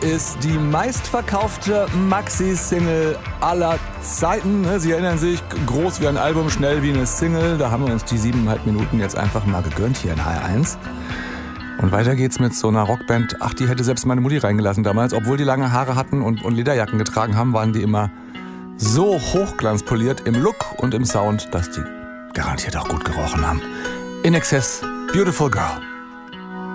ist die meistverkaufte Maxi-Single aller Zeiten. Sie erinnern sich, groß wie ein Album, schnell wie eine Single. Da haben wir uns die 7,5 Minuten jetzt einfach mal gegönnt hier in HR1. Und weiter geht's mit so einer Rockband. Ach, die hätte selbst meine Mutti reingelassen damals. Obwohl die lange Haare hatten und Lederjacken getragen haben, waren die immer so hochglanzpoliert im Look und im Sound, dass die garantiert auch gut gerochen haben. INXS, Beautiful Girl.